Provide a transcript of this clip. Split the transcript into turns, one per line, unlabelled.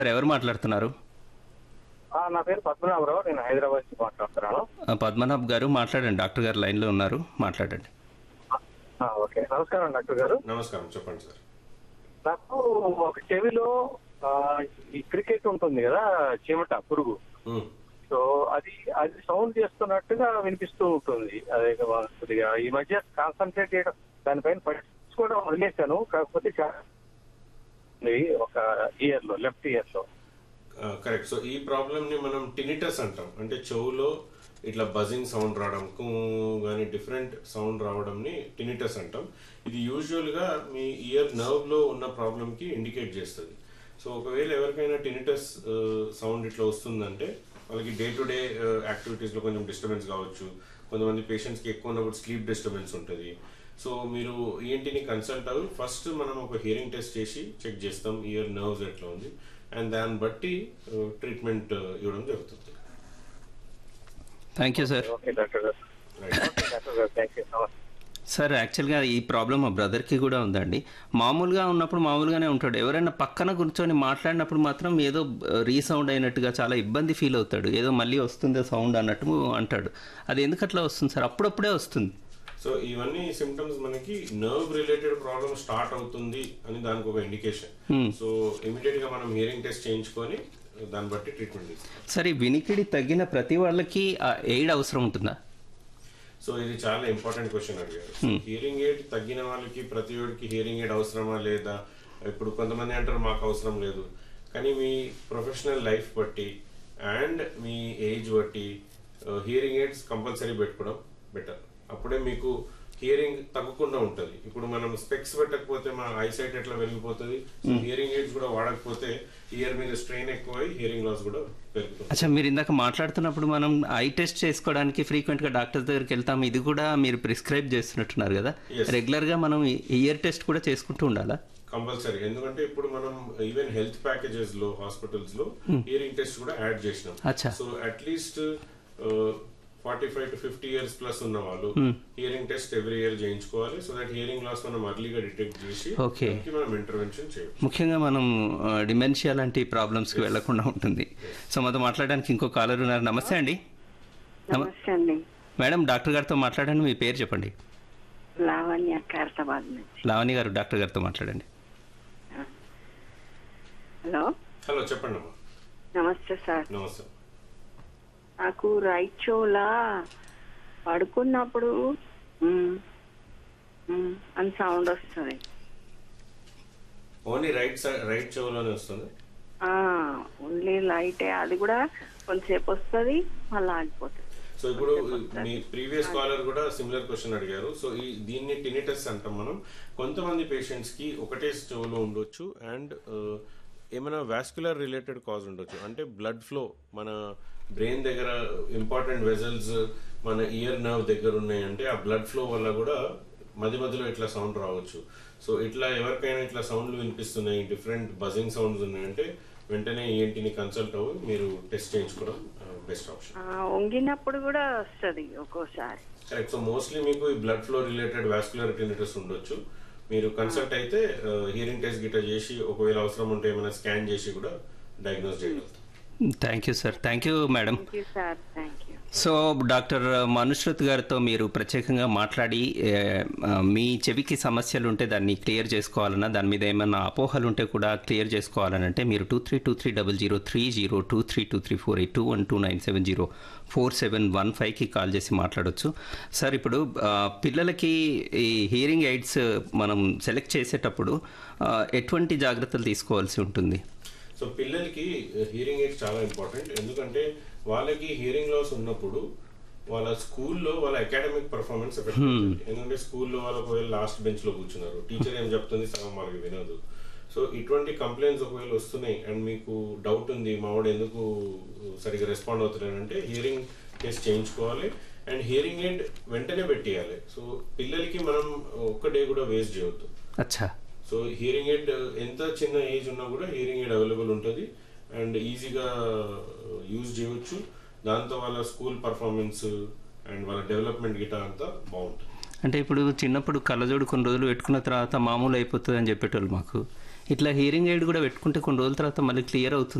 Sir ఎవరు మాట్లాడుతున్నారు?
నా పేరు పద్మనాభరావు. నేను హైదరాబాద్ నుంచి మాట్లాడుతున్నాను.
పద్మనాభ్ గారు మాట్లాడండి. డాక్టర్ గారు లైన్లో ఉన్నారు, మాట్లాడండి.
ఓకే, నమస్కారం డాక్టర్ గారు.
నమస్కారం, చెప్పండి సార్.
నాకు ఒక చెవిలో ఈ క్రికెట్ ఉంటుంది కదా, చెమట పురుగు. సో అది అది సౌండ్ చేస్తున్నట్టుగా వినిపిస్తూ ఉంటుంది. అదే కొద్దిగా ఈ మధ్య కాన్సన్ట్రేట్ చేయడం దానిపైన పట్టించుకోవడం వదిలేశాను. కాకపోతే ఒక ఇయర్ లో, లెఫ్ట్ ఇయర్ లో.
కరెక్ట్. సో ఈ ప్రాబ్లమ్ ని మనం టినిటస్ అంటాం. అంటే చెవులో ఇట్లా బజింగ్ సౌండ్ రావడం కానీ డిఫరెంట్ సౌండ్ రావడం ని టినిటస్ అంటాం. ఇది యూజువల్ గా మీ ఇయర్ నర్వ్ లో ఉన్న ప్రాబ్లం కి ఇండికేట్ చేస్తుంది. సో ఒకవేళ ఎవరికైనా టినిటస్ సౌండ్ ఇట్లా వస్తుందంటే వాళ్ళకి డే టు డే యాక్టివిటీస్ లో కొంచెం డిస్టర్బెన్స్ కావచ్చు. కొంతమంది పేషెంట్స్ కి ఎక్కువ ఉన్నప్పుడు స్లీప్ డిస్టర్బెన్స్ ఉంటుంది. సో మీరు ఈఎన్టీని కన్సల్ట్ అవ్వి. ఫస్ట్ మనం ఒక హియరింగ్ టెస్ట్ చేసి చెక్ చేస్తాం ఇయర్ నర్వ్స్ ఎట్లా ఉంది, అండ్ దాన్ని బట్టి ట్రీట్మెంట్ ఇవ్వడం జరుగుతుంది.
Thank you sir.
Okay doctor గారు. ఓకే డాక్టర్ గారు, థ్యాంక్ యూ.
సార్ యాక్చువల్గా ఈ ప్రాబ్లం మా బ్రదర్కి కూడా ఉందండి. మామూలుగా ఉన్నప్పుడు మామూలుగానే ఉంటాడు. ఎవరైనా పక్కన కూర్చొని మాట్లాడినప్పుడు మాత్రం ఏదో రీసౌండ్ అయినట్టుగా చాలా ఇబ్బంది ఫీల్ అవుతాడు. ఏదో మళ్ళీ వస్తుందో సౌండ్ అన్నట్టు అంటాడు. అది ఎందుకు అట్లా వస్తుంది సార్? అప్పుడప్పుడే వస్తుంది.
సో ఇవన్నీ సిమ్టమ్స్ మనకి నర్వ్ రిలేటెడ్ ప్రాబ్లమ్ స్టార్ట్ అవుతుంది అని దానికి ఒక ఇండికేషన్. సో ఇమీడియట్ గా మనం హియరింగ్ టెస్ట్ చేయించుకొని దాన్ని బట్టి ట్రీట్మెంట్ ఇస్తాం.
సరే, వినికిడి తగ్గిన ప్రతి వాళ్ళకి ఎయిడ్ అవసరం ఉంటుందా?
సో ఇది చాలా ఇంపార్టెంట్ క్వశ్చన్ అడిగారు. హియరింగ్ ఎయిడ్ తగ్గిన వాళ్ళకి ప్రతి ఒక్కరికి హియరింగ్ ఎయిడ్ అవసరమా లేదా? ఇప్పుడు కొంతమంది అంటారు మాకు అవసరం లేదు. కానీ మీ ప్రొఫెషనల్ లైఫ్ బట్టి అండ్ మీ ఏజ్ బట్టి హియరింగ్ ఎయిడ్స్ కంపల్సరీ పెట్టుకోవడం బెటర్. అప్పుడే మీకు హియరింగ్ తగ్గకుండా ఉంటుంది. ఇప్పుడు మనం స్పెక్స్ పెట్టకపోతే మన ఐసైట్ ఎట్లా వెళ్ళిపోతుంది. హియరింగ్ ఎయిడ్స్ కూడా వాడకపోతే ఇయర్ మీద స్ట్రెయిన్ ఎక్కువై హియరింగ్ లాస్ కూడా పెరుగుతుంది.
అచ్చా, మీరు ఇందాక మాట్లాడుతున్నప్పుడు మనం ఐ టెస్ట్ చేసుకోవడానికి ఫ్రీక్వెంట్గా డాక్టర్ దగ్గరికి వెళ్తాం. ఇది కూడా మీరు ప్రిస్క్రైబ్ చేస్తున్నట్టున్నారు కదా? రెగ్యులర్గా మనం ఇయర్ టెస్ట్ కూడా చేసుకుంటూ ఉండాలా?
కంపల్సరీ. ఎందుకంటే ఇప్పుడు మనం ఈవెన్ హెల్త్ ప్యాకేజెస్ లో హాస్పిటల్స్ లో హియరింగ్ టెస్ట్ కూడా యాడ్ చేసినాం. So at least 45 to 50 years plus ఉన్న వాళ్ళు హియరింగ్ టెస్ట్ ఎవ్రీ ఇయర్ చేయించుకోవాలి. సో దట్ హియరింగ్ లాస్ మనం అర్లీగా డిటెక్ట్ చేసి మనం ఇంటర్వెన్షన్ చేయాలి.
ముఖ్యంగా మనం డిమెన్షియా లాంటి ప్రాబ్లమ్స్కి వెళ్లకుండా ఉంటుంది. సో మనతో మాట్లాడడానికి ఇంకో కాలర్ ఉన్నారు. నమస్తే అండి.
నమస్తే అండి
మేడం, డాక్టర్ గారితో మాట్లాడండి. మీ పేరు చెప్పండి.
లావణ్య, ఖైరతాబాద్ నుంచి.
లావణ్య గారు, డాక్టర్ గారితో మాట్లాడండి.
హలో.
హలో, చెప్పండి అమ్మా.
నమస్తే సార్.
నమస్తే.
నాకు రైట్ చెవులా పడుకున్నప్పుడు అని సౌండ్ వస్తుంది.
ఓన్లీ రైట్ చెవులోనే వస్తుంది?
ఓన్లీ లైటే, అది కూడా కొంతసేపు వస్తుంది మళ్ళీ ఆగిపోతుంది.
సో ఇప్పుడు మీ ప్రీవియస్ కాలర్ కూడా సిమిలర్ క్వశ్చన్ అడిగారు. సో దీన్ని టినిటస్ అంటాం మనం. కొంతమంది పేషెంట్స్ కి ఒకటే చెవులో ఉండొచ్చు అండ్ ఏమైనా వాస్కులర్ రిలేటెడ్ కాజ్ ఉండొచ్చు. అంటే బ్లడ్ ఫ్లో మన బ్రెయిన్ దగ్గర ఇంపార్టెంట్ వెజల్స్ మన ఇయర్ నర్వ్ దగ్గర ఉన్నాయంటే ఆ బ్లడ్ ఫ్లో వల్ల కూడా మధ్య మధ్యలో ఇట్లా సౌండ్ రావచ్చు. సో ఇట్లా ఎవరికైనా ఇట్లా సౌండ్లు వినిపిస్తున్నాయి, డిఫరెంట్ బజింగ్ సౌండ్స్ ఉన్నాయంటే వెంటనే ఈఎన్టీని కన్సల్ట్ అవ్వి మీరు టెస్ట్ చేయించుకోవడం బెస్ట్ ఆప్షన్.
వంగినప్పుడు కూడా వస్తుంది ఒక్కోసారి.
కరెక్ట్. సో మోస్ట్లీ మీకు ఈ blood flow related vascular tinnitus ఉండొచ్చు. మీరు కన్సల్ట్ అయితే హియరింగ్ టెస్ట్ గిట్లా చేసి ఒకవేళ అవసరం ఉంటే ఏమైనా స్కాన్ చేసి కూడా డయాగ్నోస్ చేయగలుగుతాం.
Thank you sir. Thank you madam. So doctor Manushrut గారితో మీరు ప్రత్యేకంగా మాట్లాడి మీ చెవికి సమస్యలు ఉంటే దాన్ని క్లియర్ చేసుకోవాలన్నా, దాని మీద ఏమైనా అపోహలు ఉంటే కూడా క్లియర్ చేసుకోవాలనంటే మీరు 23230030, 2323482129704715కి కాల్ చేసి మాట్లాడవచ్చు. సార్, ఇప్పుడు పిల్లలకి ఈ హియరింగ్ ఎయిడ్స్ మనం సెలెక్ట్ చేసేటప్పుడు ఎటువంటి జాగ్రత్తలు తీసుకోవాల్సి ఉంటుంది?
సో పిల్లలకి హియరింగ్ ఎయిడ్స్ చాలా ఇంపార్టెంట్. ఎందుకంటే వాళ్ళకి హియరింగ్ లాస్ ఉన్నప్పుడు వాళ్ళ స్కూల్లో వాళ్ళ అకాడమిక్ పర్ఫార్మెన్స్ ఎఫెక్ట్ అవుతుంది. ఎందుకంటే స్కూల్లో వాళ్ళు ఒకవేళ లాస్ట్ బెంచ్ లో కూర్చున్నారు, టీచర్ ఏం చెప్తుంది సగం వాళ్ళకి వినదు. సో ఇటువంటి కంప్లైంట్స్ ఒకవేళ వస్తున్నాయి అండ్ మీకు డౌట్ ఉంది మావాడు ఎందుకు సరిగ్గా రెస్పాండ్ అవుతున్నారంటే హియరింగ్ టెస్ట్ చేయించుకోవాలి అండ్ హియరింగ్ ఎయిడ్ వెంటనే పెట్టేయాలి. సో పిల్లలకి మనం ఒక్క డే కూడా వేస్ట్ చేయవద్దు.
అచ్చా.
సో హియరింగ్ ఎయిడ్ ఎంత చిన్న ఏజ్ ఉన్నా కూడా హియరింగ్ ఎయిడ్ అవైలబుల్ ఉంటుంది అండ్ ఈజీగా యూజ్ చేయవచ్చు. దాంతో వాళ్ళ స్కూల్ పర్ఫార్మెన్స్ అండ్ వాళ్ళ డెవలప్మెంట్ గిటా అంతా బాగుంటుంది.
అంటే ఇప్పుడు చిన్నప్పుడు కళ్ళజోడు కొన్ని రోజులు పెట్టుకున్న తర్వాత మామూలు అయిపోతుంది అని చెప్పేటోళ్ళు మాకు. ఇట్లా హియరింగ్ ఎయిడ్ కూడా పెట్టుకుంటే కొన్ని రోజుల తర్వాత మళ్ళీ క్లియర్ అవుతుంది